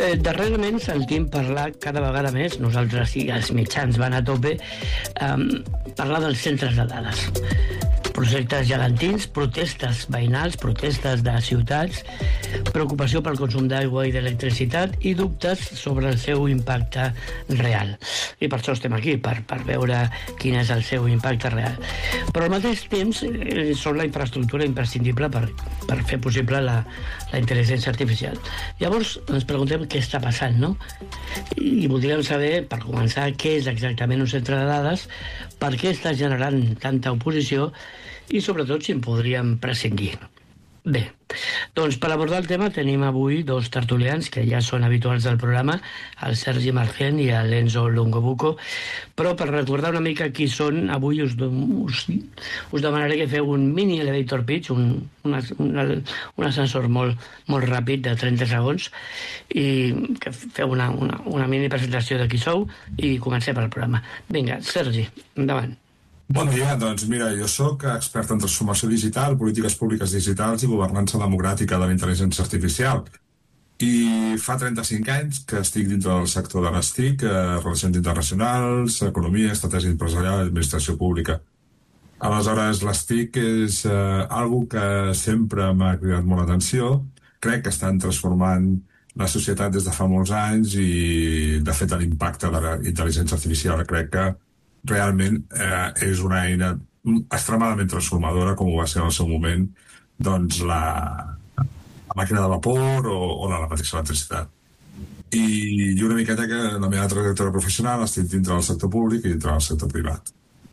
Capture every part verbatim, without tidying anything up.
Eh, darrerament sentim parlar cada vegada més, nosaltres i els mitjans van a tope, eh, parlar dels centres de dades. Projectes gegantins, protestes veïnals, protestes de ciutats, preocupació pel consum d'aigua i d'electricitat i dubtes sobre el seu impacte real. I per això estem aquí, per, per veure quin és el seu impacte real. Però al mateix temps eh, són la infraestructura imprescindible per, per fer possible la, la intel·ligència artificial. Llavors ens preguntem què està passant, no? I voldríem saber, per començar, què és exactament un centre de dades, per què està generant tanta oposició i sobretot si en podríem prescindir. Bé, doncs per abordar el tema tenim avui dos tertulians que ja són habituals del programa, el Sergi Margen i l'Enzo Longobuco, però per recordar una mica qui són, avui us, us, us demanaré que feu un mini elevator pitch, un, un, un, un ascensor molt, molt ràpid de trenta segons i que feu una, una, una mini presentació de qui sou i comencem el programa. Vinga, Sergi, endavant. Bon dia, doncs mira, jo sóc expert en transformació digital, polítiques públiques digitals i governança democràtica de la intel·ligència artificial. I fa trenta-cinc anys que estic dintre del sector de les T I C, eh, relacions internacionals, economia, estratègia empresarial i administració pública. Aleshores, les T I C és eh, algo que sempre m'ha cridat molt l'atenció. Crec que estan transformant la societat des de fa molts anys i, de fet, l'impacte de la intel·ligència artificial crec que realment eh, és una eina extremadament transformadora, com ho va ser en el seu moment doncs la, la màquina de vapor o, o la mateixa electricitat. I, i una miqueta que la meva trajectòria professional estic dintre del sector públic i dintre del sector privat.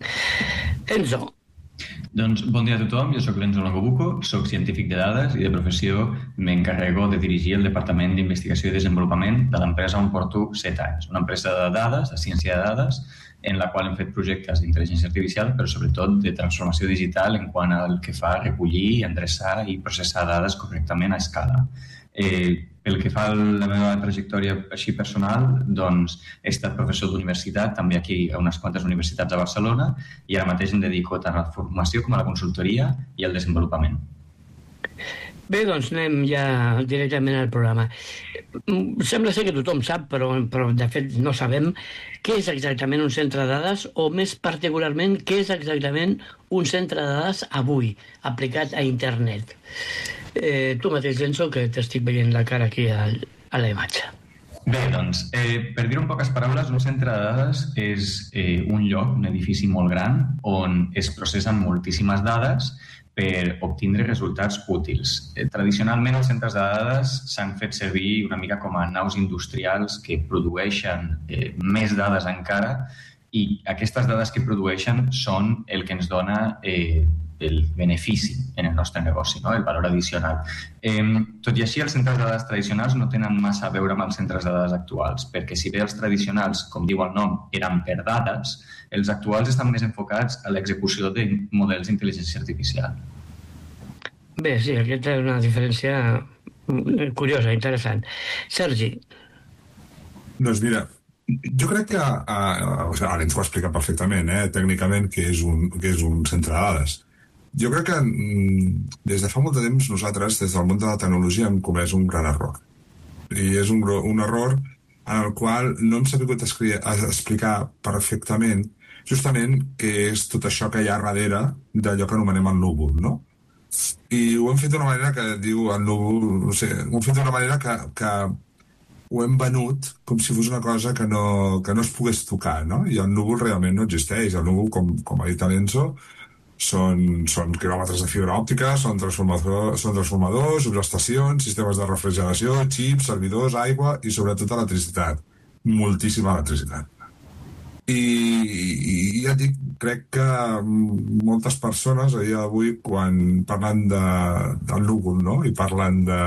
Enzo. Doncs bon dia a tothom, jo sóc l'Enzo Longobuco, soc científic de dades i de professió m'encarrego de dirigir el Departament d'Investigació i Desenvolupament de l'empresa on porto set anys, una empresa de dades, de ciència de dades, en la qual hem fet projectes d'intel·ligència artificial, però sobretot de transformació digital en quant al que fa recollir, endreçar i processar dades correctament a escala. Eh, pel que fa a la meva trajectòria així personal, doncs he estat professor d'universitat, també aquí a unes quantes universitats a Barcelona, i ara mateix em dedico tant a la formació com a la consultoria i al desenvolupament. Bé, doncs anem ja directament al programa. Sembla ser que tothom sap, però, però de fet no sabem què és exactament un centre de dades o més particularment què és exactament un centre de dades avui, aplicat a internet. Eh, tu mateix, Enzo, que t'estic veient la cara aquí a, a la imatge. Bé, doncs, eh, per dir-ho en poques paraules, un centre de dades és eh, un lloc, un edifici molt gran on es processen moltíssimes dades per obtindre resultats útils. Eh, tradicionalment, els centres de dades s'han fet servir una mica com a naus industrials que produeixen eh, més dades encara i aquestes dades que produeixen són el que ens dona eh, el benefici en el nostre negoci, no? El valor addicional. Eh, tot i així, els centres de dades tradicionals no tenen massa a veure amb els centres de dades actuals, perquè si bé els tradicionals, com diu el nom, eren per dades, els actuals estan més enfocats a l'execució de models d'intel·ligència artificial. Bé, sí, aquesta és una diferència curiosa, interessant. Sergi. Doncs mira, jo crec que uh, o sigui, ara ens ho ha explicat perfectament, eh, tècnicament, què és un, què és un centre de dades. Jo crec que mm, des de fa molt de temps nosaltres, des del món de la tecnologia, hem comès un gran error. I és un, un error en el qual no hem sabut explicar perfectament justament què és tot això que hi ha darrere d'allò que anomenem el núvol, no? I ho hem fet d'una manera que diu el núvol, no sé, ho hem fet d'una manera que, que ho hem venut com si fos una cosa que no, que no es pogués tocar, no? I el núvol realment no existeix. El núvol, com, com ha dit l'Enzo, són, són quilòmetres de fibra òptica, són transformadors, són transformadors, subestacions, sistemes de refrigeració, xips, servidors, aigua i sobretot electricitat. Moltíssima electricitat. I, i ja dic, crec que moltes persones a dia d'avui, quan parlen de, del núvol, no? I parlen de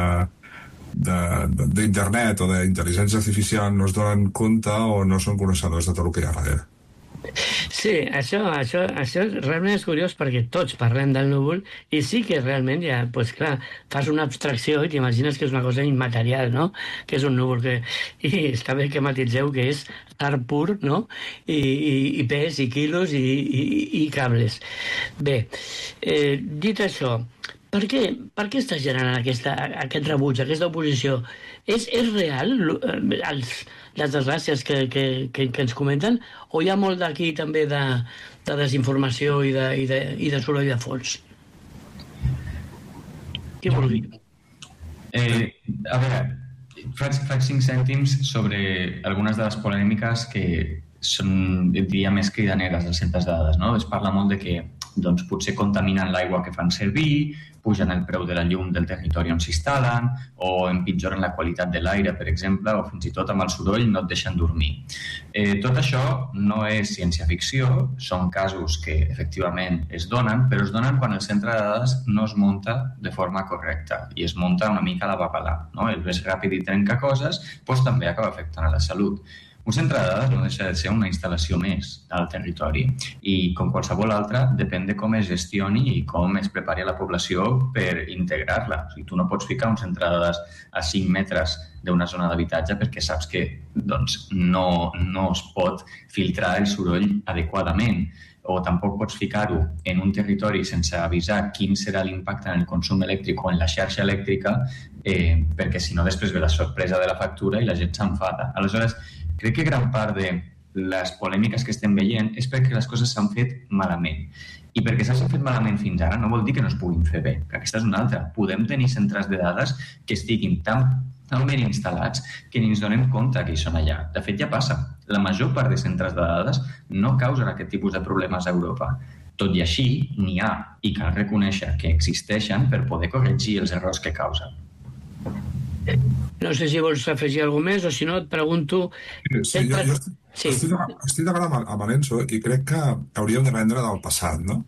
d'internet o d'intel·ligència artificial, no es donen compte o no són coneixedors de tot el que hi ha darrere. Sí, això, això, això realment és curiós perquè tots parlem del núvol i sí que realment ja, pues clar, fas una abstracció i t'imagines que és una cosa immaterial, no? Que és un núvol que... I està bé que matitzeu que és art pur, no? I, i, i pes, i quilos, i, i, i cables. Bé, eh, dit això, Per què, per què està generant aquesta, aquest rebuig, aquesta oposició? És, és real els, les desgràcies que, que, que, que ens comenten, o hi ha molt d'aquí també de, de desinformació i de, i de, i de soroll de fons? Què vulgui? Eh, a veure, faig, faig cinc cèntims sobre algunes de les polèmiques que són, diria, més cridaneres dels centres de dades, no? Es parla molt de que doncs, potser contaminen l'aigua que fan servir, pugen el preu de la llum del territori on s'instal·len, o empitjoren la qualitat de l'aire, per exemple, o fins i tot amb el soroll no et deixen dormir. Eh, tot això no és ciència-ficció, són casos que efectivament es donen, però es donen quan el centre de dades no es munta de forma correcta i es munta una mica a la babalà, no? El ves ràpid i trenca coses, doncs també acaba afectant a la salut. Un centre de dades no deixa de ser una instal·lació més al territori i, com qualsevol altra, depèn de com es gestioni i com es prepari a la població per integrar-la. O sigui, tu no pots ficar un centre de dades a cinc metres d'una zona d'habitatge perquè saps que doncs, no, no es pot filtrar el soroll adequadament, o tampoc pots ficar-ho en un territori sense avisar quin serà l'impacte en el consum elèctric o en la xarxa elèctrica, eh, perquè si no després ve la sorpresa de la factura i la gent s'enfada. Aleshores, crec que gran part de les polèmiques que estem veient és perquè les coses s'han fet malament. I perquè s'hagin fet malament fins ara no vol dir que no es puguin fer bé, que aquesta és una altra. Podem tenir centres de dades que estiguin tan, tan ben instal·lats que ni ens donem compte que hi són allà. De fet, ja passa. La major part de centres de dades no causen aquest tipus de problemes a Europa. Tot i així, n'hi ha, i cal reconèixer que existeixen per poder corregir els errors que causen. No sé si vols afegir alguna més o si no et pregunto... Sí, jo, jo estic, sí. estic, estic d'acord amb, amb l'Enzo i crec que hauríem d'aprendre del passat, no?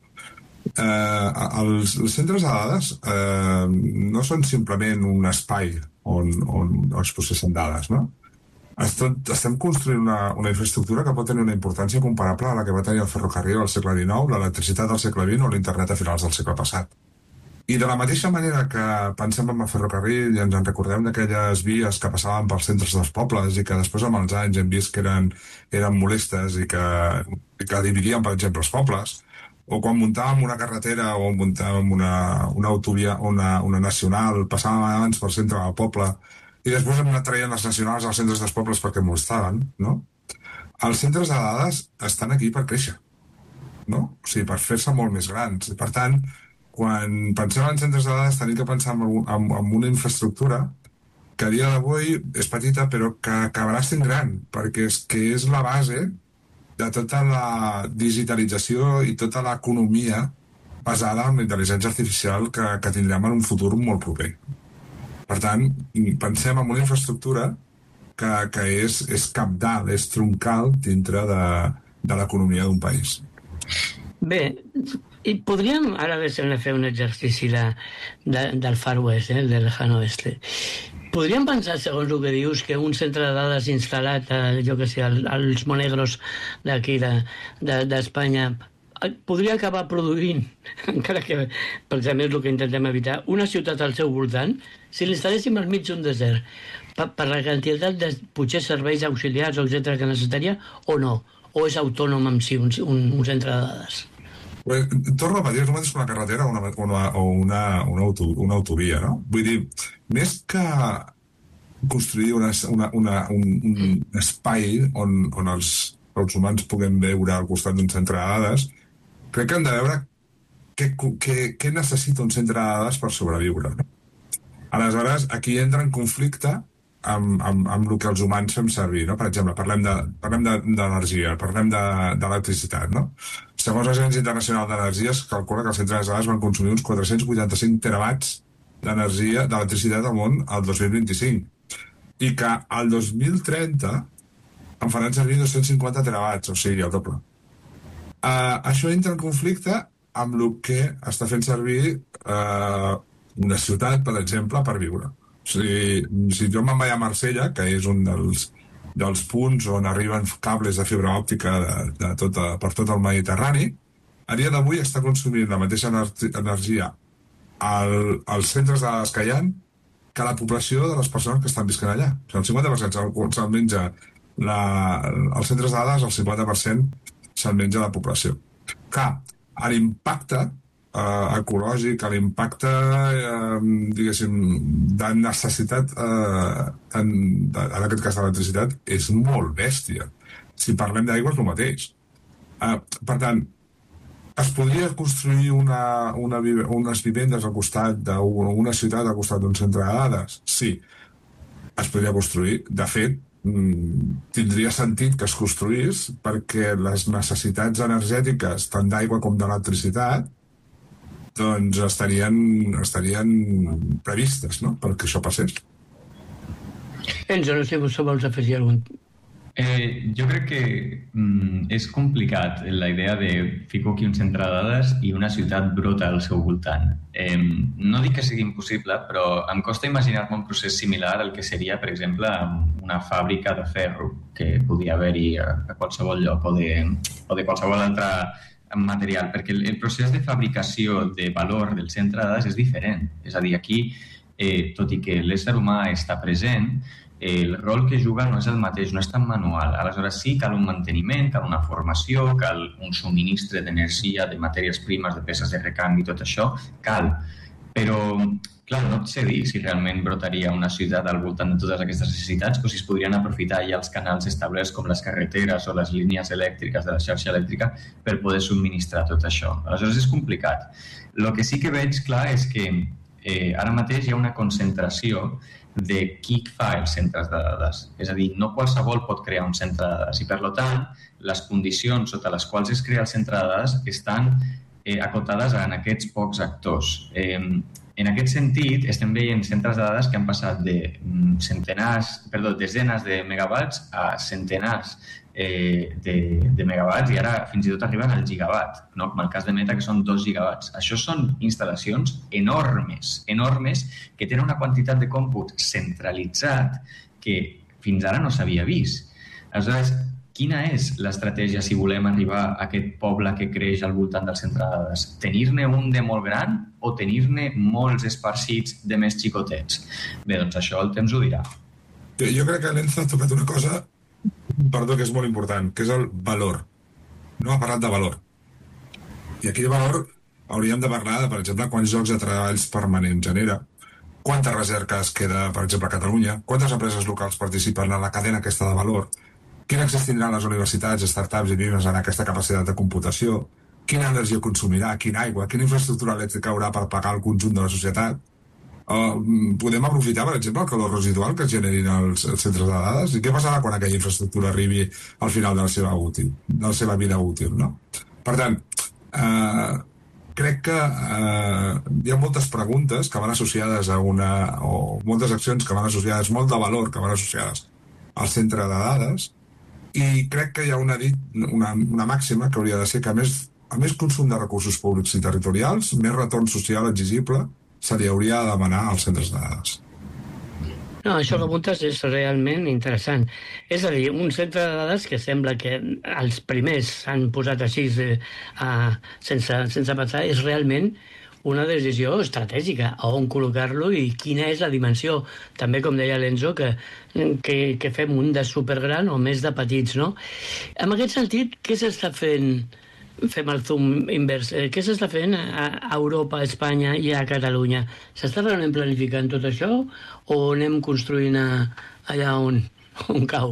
Eh, els, els centres de dades eh, no són simplement un espai on, on, on es processen dades, no? Estem, estem construint una, una infraestructura que pot tenir una importància comparable a la que va tenir el ferrocarril al segle dinou, l'electricitat al segle vint o l'internet a finals del segle passat. I de la mateixa manera que pensem en el ferrocarril i ens en recordem d'aquelles vies que passaven pels centres dels pobles i que després amb els anys hem vist que eren, eren molestes i que, i que dividien, per exemple, els pobles, o quan muntàvem una carretera o muntàvem una, una autovia, una, una nacional, passàvem abans pel centre del poble i després hem anat traient les nacionals als centres dels pobles perquè molestaven, no? Els centres de dades estan aquí per créixer, no? O sigui, per fer-se molt més grans. I, per tant, quan pensem en centres de dades tenim que pensar en, en, en una infraestructura que a dia d'avui és petita però que acabarà sent gran, perquè és que és la base de tota la digitalització i tota l'economia basada en la intel·ligència artificial que, que tindrem en un futur molt proper. Per tant, pensem en una infraestructura que, que és, és cabdal, és troncal dintre de, de l'economia d'un país. Bé, i podríem ara fer un exercici de, de, del Far West, eh, del Lejano Oeste. Podríem pensar, segons el que dius, que un centre de dades instal·lat, eh, jo que sé, als Monegros d'aquí d'Espanya, de, podria acabar produint, encara que precisament és el que intentem evitar, una ciutat al seu voltant, si l'instal·léssim al mig d'un desert, per, per la quantitat de potser serveis auxiliars, etcètera, que necessitaria, o no? O és autònom en si un, un, un centre de dades? Pues, torno a dir, és el mateix que una carretera o una, una, o una, una, auto, una autovia, no? Vull dir, més que construir una, una, una, un, un espai on, on els, els humans puguem veure al costat d'un centre de dades, crec que hem de veure què, què, què necessita un centre de dades per sobreviure, no? Aleshores, aquí entra en conflicte amb, amb, amb el que els humans fem servir, no? Per exemple, parlem de, parlem d'energia, de, parlem d'electricitat, no? Segons l'Agència Internacional d'Energia es calcula que els centres de dades van consumir uns quatre-cents vuitanta-cinc terawatts d'energia, d'electricitat al món al dos mil vint-i-cinc i que al dos mil trenta en faran servir dos-cents cinquanta terawatts, o sigui, el doble. Uh, això entra en conflicte amb el que està fent servir uh, una ciutat, per exemple, per viure. O sigui, si jo me'n vaig a Marsella, que és un dels, dels punts on arriben cables de fibra òptica de, de tota, per tot el Mediterrani, a dia d'avui està consumint la mateixa energia al, als centres de dades que hi ha que la població de les persones que estan visquent allà. O sigui, el cinquanta per cent se'l, se'l menja la, els centres de dades, el cinquanta per cent se'l menja la població. Clar, l'impacte eh, ecològic, l'impacte, eh, diguéssim, de necessitat, eh, en, en aquest cas de l'electricitat, és molt bèstia. Si parlem d'aigua és el mateix. Eh, per tant, es podria construir una, una, unes vivendes al costat d'una una ciutat al costat d'un centre de dades? Sí, es podria construir. De fet, tindria sentit que es construís perquè les necessitats energètiques tant d'aigua com d'electricitat doncs estarien, estarien previstes, no?, perquè això passés. Enzo, no sé si vols afegir algun... Eh, jo crec que mm, és complicat la idea de fico aquí un centre de dades i una ciutat brota al seu voltant. Eh, no dic que sigui impossible, però em costa imaginar-me un procés similar al que seria, per exemple, una fàbrica de ferro que podria haver-hi a, a qualsevol lloc o de, o de qualsevol altre material, perquè el, el procés de fabricació de valor del centre de dades és diferent. És a dir, aquí, eh, tot i que l'ésser humà està present, el rol que juga no és el mateix, no és tan manual. Aleshores sí, cal un manteniment, cal una formació, cal un subministre d'energia, de matèries primes, de peces de recanvi, tot això, cal. Però, clar, no et sé dir si realment brotaria una ciutat al voltant de totes aquestes necessitats o si es podrien aprofitar ja els canals establerts com les carreteres o les línies elèctriques de la xarxa elèctrica per poder subministrar tot això. Aleshores és complicat. El que sí que veig clar és que eh, ara mateix hi ha una concentració de qui fa els centres de dades. És a dir, no qualsevol pot crear un centre de dades i, per tant, les condicions sota les quals es crea el centre de dades estan eh, acotades en aquests pocs actors. Eh, en aquest sentit, estem veient centres de dades que han passat de centenars, perdó, desenes de megawatts a centenars eh, de, de megawatts i ara fins i tot arriben al gigawatt, no? Com el cas de Meta, que són dos gigawatts. Això són instal·lacions enormes, enormes, que tenen una quantitat de còmput centralitzat que fins ara no s'havia vist. Aleshores, quina és l'estratègia si volem arribar a aquest poble que creix al voltant del centre de dades? Tenir-ne un de molt gran o tenir-ne molts esparcits de més xicotets? Bé, doncs això el temps ho dirà. Jo crec que l'Enzo ha tocat una cosa, perdó, que és molt important, que és el valor. No ha parlat de valor. I aquí de valor hauríem de parlar de, per exemple, quants llocs de treballs permanents genera, quanta recerca es queda, per exemple, a Catalunya, quantes empreses locals participen en la cadena aquesta de valor, quin accés tindran les universitats, startups i pimes en aquesta capacitat de computació, quina energia consumirà, quina aigua, quina infraestructura elèctrica haurà per pagar el conjunt de la societat. Uh, podem aprofitar, per exemple, el calor residual que es generin els, els centres de dades i què passarà quan aquella infraestructura arribi al final de la seva, útil, de la seva vida útil, no? Per tant, uh, crec que uh, hi ha moltes preguntes que van associades a una, o moltes accions que van associades, molt de valor que van associades al centre de dades, i crec que hi ha una, dit, una, una màxima que hauria de ser que a més, a més consum de recursos públics i territorials, més retorn social exigible se li hauria de demanar als centres de dades. No, això que apuntes és realment interessant. És a dir, un centre de dades que sembla que els primers s'han posat així eh, sense, sense pensar, és realment una decisió estratègica, a on col·locar-lo i quina és la dimensió. També, com deia l'Enzo, que, que, que fem un de supergran o més de petits, no? En aquest sentit, què s'està fent? Fem el zoom invers. Eh, què s'està fent a Europa, a Espanya i a Catalunya? S'està realment planificant tot això o anem construint a, allà on, on cau?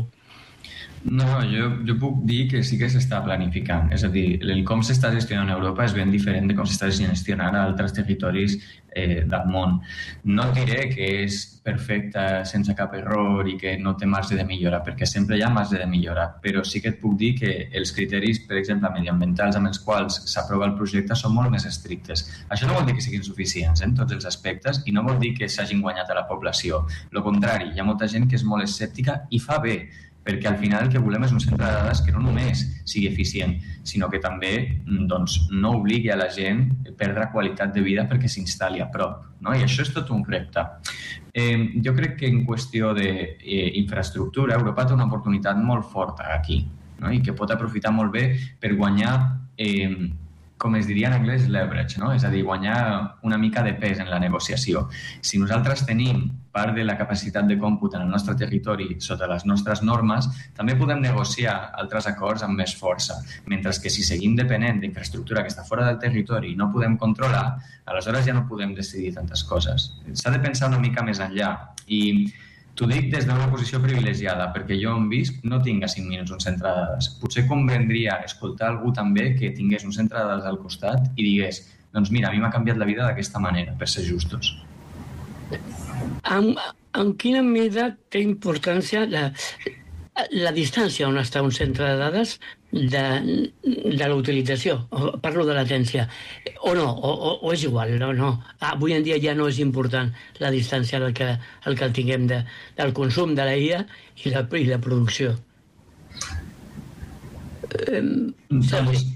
No, jo, jo puc dir que sí que s'està planificant. És a dir, el com s'està gestionant a Europa és ben diferent de com s'està gestionant a altres territoris eh, del món. No diré que és perfecta sense cap error i que no té marge de millora, perquè sempre hi ha marge de millora, però sí que et puc dir que els criteris, per exemple, mediambientals amb els quals s'aprova el projecte són molt més estrictes. Això no vol dir que siguin suficients en tots els aspectes i no vol dir que s'hagin guanyat a la població. Al contrari, hi ha molta gent que és molt escèptica i fa bé, perquè al final el que volem és un centre de dades que no només sigui eficient, sinó que també doncs, no obligui a la gent a perdre qualitat de vida perquè s'instal·li a prop, no? I això és tot un repte. Eh, jo crec que en qüestió d'infraestructura, Europa té una oportunitat molt forta aquí, no? I que pot aprofitar molt bé per guanyar eh, com es diria en anglès, leverage, no? És a dir, guanyar una mica de pes en la negociació. Si nosaltres tenim part de la capacitat de còmput en el nostre territori sota les nostres normes, també podem negociar altres acords amb més força. Mentre que si seguim depenent d'infraestructura que està fora del territori i no podem controlar, aleshores ja no podem decidir tantes coses. S'ha de pensar una mica més enllà. I t'ho dic des d'una posició privilegiada, perquè jo on visc no tinc a cinc minuts un centre de dades. Potser convendria escoltar algú també que tingués un centre de dades al costat i digués, doncs mira, a mi m'ha canviat la vida d'aquesta manera, per ser justos. En, en quina mesura té importància la, la distància on està un centre de dades de, de la utilització? Parlo de latència. O no, o, o, o és igual, no, no. Avui en dia ja no és important la distància del que, el que el tinguem de, del consum de la I A i la, i la producció. Eh, doncs...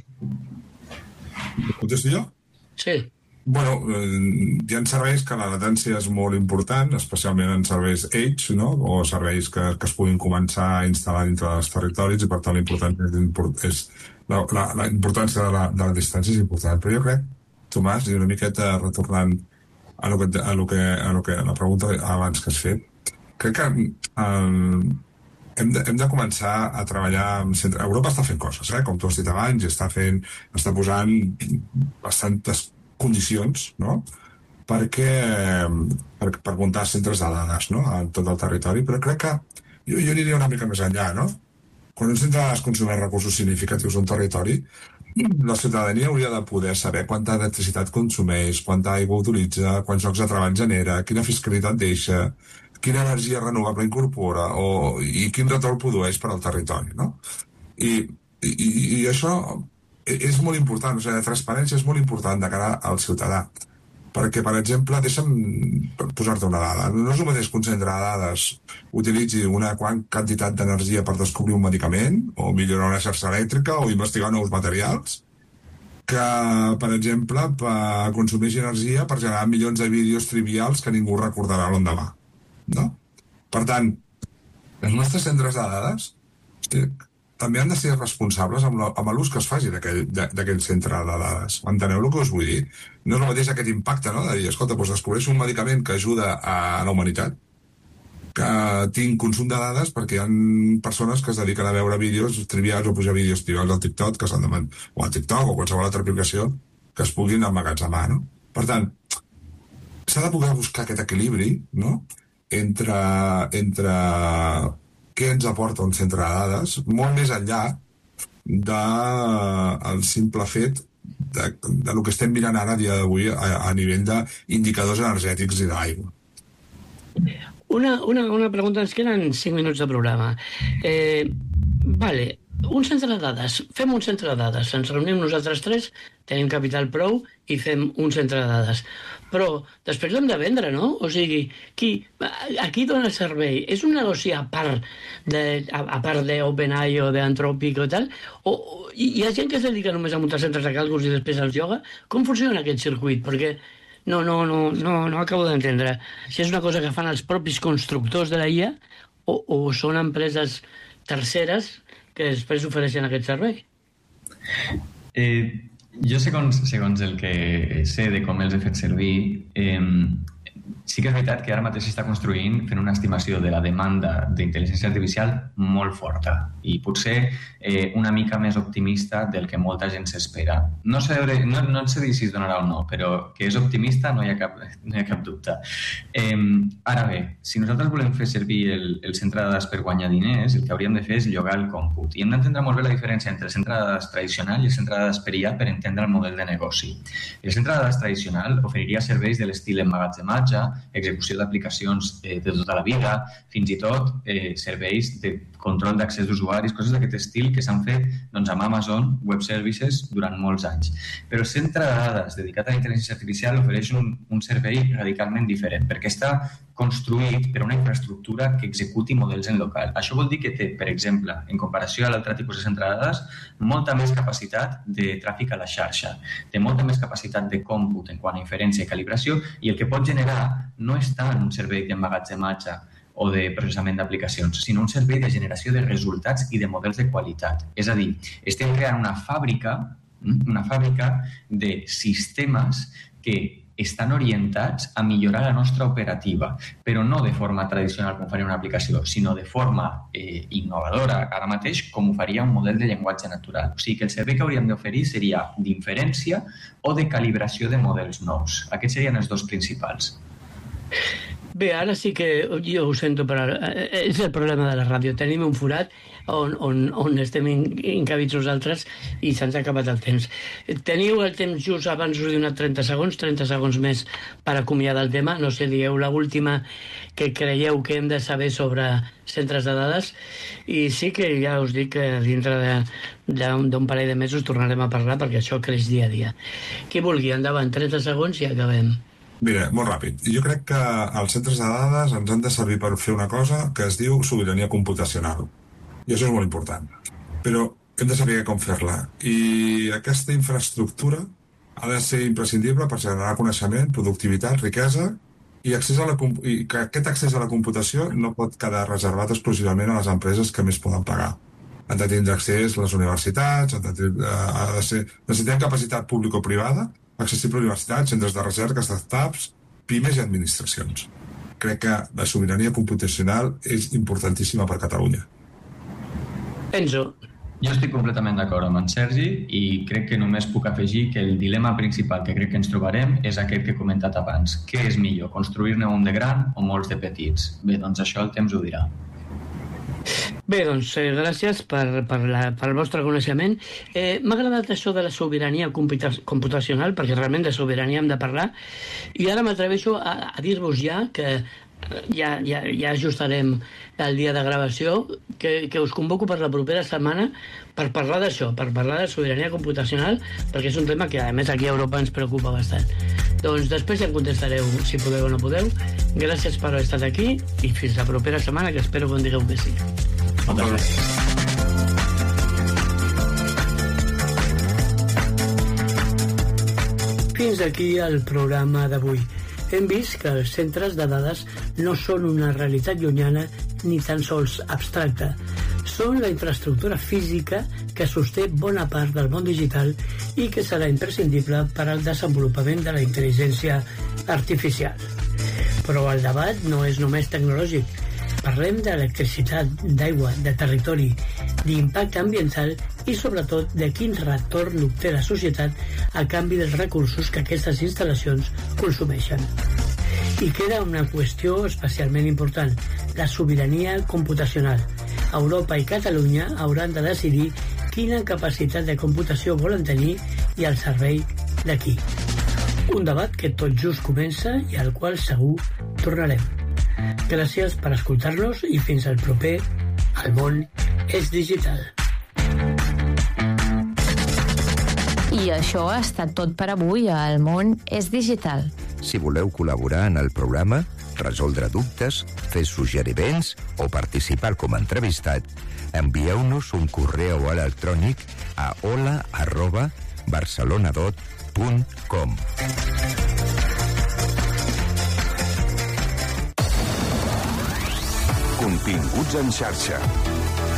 Contesto jo? Sí. Bueno, hi ha serveis que la latència és molt important, especialment en serveis Edge, no? O serveis que, que es puguin començar a instal·lar dintre dels territoris, i per tant la importància, és, la, la, la importància de, la, de la distància és important. Però jo crec, Tomàs, i una miqueta retornant a, lo que, a, lo que, a, lo que, a la pregunta abans que has fet, crec que um, hem, de, hem de començar a treballar amb centre... Europa està fent coses, eh? Com tu has dit abans, i està fent, està posant bastantes condicions, no? Perquè, per, per muntar centres de dades, no? A tot el territori, però crec que jo, jo aniria una mica més enllà, no? Quan un centre de dades consumeix recursos significatius d'un territori, la ciutadania hauria de poder saber quanta electricitat consumeix, quanta aigua utilitza, quants llocs de treball genera, quina fiscalitat deixa, quina energia renovable incorpora o, i quin retorn produeix per al territori, no? I, i, i això és molt important, o sigui, la transparència és molt important de cara al ciutadà. Perquè, per exemple, deixa'm posar-te una dada. No és el mateix que un centre de dades utilitzi una quant quantitat d'energia per descobrir un medicament, o millorar una xarxa elèctrica, o investigar nous materials, que, per exemple, consumeix energia per generar milions de vídeos trivials que ningú recordarà l'endemà. No? Per tant, els nostres centres de dades també han de ser responsables amb l'ús que es faci d'aquell centre de dades. Enteneu el que us vull dir? No és el mateix aquest impacte, no? De dir, escolta, doncs descobreixo un medicament que ajuda a la humanitat, que tinc consum de dades perquè hi ha persones que es dediquen a veure vídeos trivials o pujar vídeos trivials al TikTok, que s'han de o al TikTok o qualsevol altra aplicació que es puguin emmagatzemar, no? Per tant, s'ha de poder buscar aquest equilibri, no? Entre... entre què ens aporta un centre de dades, molt més enllà del simple fet de, de lo que estem mirant ara a dia d'avui a, a nivell d'indicadors energètics i d'aigua. Una, una, una pregunta, ens queden cinc minuts de programa. Eh, vale, un centre de dades, fem un centre de dades, ens reunim nosaltres tres, tenim capital prou i fem un centre de dades. Però després l'hem de vendre, no? O sigui, qui, a qui dona servei? És un negoci a part de, a, a part d'OpenAI o d'Anthropic o tal? O, o, hi ha gent que es dedica només a muntar centres de càlculs i després els lloga? Com funciona aquest circuit? Perquè no, no, no, no, no acabo d'entendre. Si és una cosa que fan els propis constructors de la I A o, o són empreses terceres que després ofereixen aquest servei? Eh... Jo, segons, segons el que sé de com els he fet servir, eh, sí que és veritat que ara mateix s'està construint fent una estimació de la demanda d'intel·ligència artificial molt forta i potser eh, una mica més optimista del que molta gent s'espera. No sé, no, no sé dir si es donarà o no, però que és optimista no hi ha cap, no hi ha cap dubte. Eh, ara bé, si nosaltres volem fer servir el, el centre de dades per guanyar diners, el que hauríem de fer és llogar el còmput. I hem d'entendre molt bé la diferència entre el centre de dades tradicional i el centre de dades per I A per entendre el model de negoci. El centre de dades tradicional oferiria serveis de l'estil emmagatzematge, execució d'aplicacions eh, de tota la vida, fins i tot eh, serveis de control d'accés d'usuaris, coses d'aquest estil que s'han fet doncs, amb Amazon Web Services durant molts anys. Però el centre de dades dedicat a la intel·ligència artificial ofereix un, un servei radicalment diferent, perquè està construït per una infraestructura que executi models en local. Això vol dir que té, per exemple, en comparació a l'altre tipus de centre de dades, molta més capacitat de tràfic a la xarxa, té molta més capacitat de còmput en quant a inferència i calibració, i el que pot generar no està en un servei d'emmagatzematge o de processament d'aplicacions, sinó un servei de generació de resultats i de models de qualitat. És a dir, estem creant una fàbrica una fàbrica de sistemes que estan orientats a millorar la nostra operativa, però no de forma tradicional com faria una aplicació, sinó de forma eh, innovadora, ara mateix, com ho faria un model de llenguatge natural. O sigui que el servei que hauríem d'oferir seria d'inferència o de calibració de models nous. Aquests serien els dos principals. Bé, ara sí que jo ho sento, però és el problema de la ràdio. Tenim un forat on, on, on estem encabits nosaltres i se'ns ha acabat el temps. Teniu el temps just abans, us he donat trenta segons, trenta segons més per acomiadar el tema. No sé, dieu l'última que creieu que hem de saber sobre centres de dades, i sí que ja us dic que dintre d'un parell de mesos tornarem a parlar, perquè això creix dia a dia. Qui vulgui, endavant, trenta segons i acabem. Mira, molt ràpid. Jo crec que els centres de dades ens han de servir per fer una cosa que es diu sobirania computacional. I això és molt important. Però hem de saber com fer-la. I aquesta infraestructura ha de ser imprescindible per generar coneixement, productivitat, riquesa, i, accés a la, i que aquest accés a la computació no pot quedar reservat exclusivament a les empreses que més poden pagar. Han de tindre accés a les universitats, han de tindre, ha de ser, necessitem capacitat público-privada, accessible a universitats, centres de recerca, startups, pimes i administracions. Crec que la sobirania computacional és importantíssima per Catalunya. Enzo. Jo estic completament d'acord amb en Sergi i crec que només puc afegir que el dilema principal que crec que ens trobarem és aquest que he comentat abans. Què és millor, construir-ne un de gran o molts de petits? Bé, doncs això el temps ho dirà. Bé, doncs, eh, gràcies per, per, la, per el vostre coneixement. Eh, M'ha agradat això de la sobirania computacional, perquè realment de sobirania hem de parlar, i ara m'atreveixo a, a dir-vos ja que ja, ja, ja ajustarem el dia de gravació, que, que us convoco per la propera setmana per parlar d'això, per parlar de sobirania computacional, perquè és un tema que, a més, aquí a Europa ens preocupa bastant. Doncs després ja em contestareu si podeu o no podeu. Gràcies per haver estat aquí i fins la propera setmana, que espero que em digueu que sí. Moltes gràcies. Fins aquí el programa d'avui. Hem vist que els centres de dades no són una realitat llunyana ni tan sols abstracta. Són la infraestructura física que sosté bona part del món digital i que serà imprescindible per al desenvolupament de la intel·ligència artificial. Però el debat no és només tecnològic. Parlem d'electricitat, d'aigua, de territori, d'impacte ambiental i sobretot de quin retorn obté la societat a canvi dels recursos que aquestes instal·lacions consumeixen. I queda una qüestió especialment important, la sobirania computacional. Europa i Catalunya hauran de decidir quina capacitat de computació volen tenir i al servei de qui. Un debat que tot just comença i al qual segur tornarem. Gràcies per escoltar-nos i fins al proper El món és digital. I això ha estat tot per avui a El món és digital. Si voleu col·laborar en el programa, resoldre dubtes, fer suggeriments o participar com a entrevistat, envieu-nos un correu electrònic a hola arroba barcelonadot punt com. Continguts en xarxa.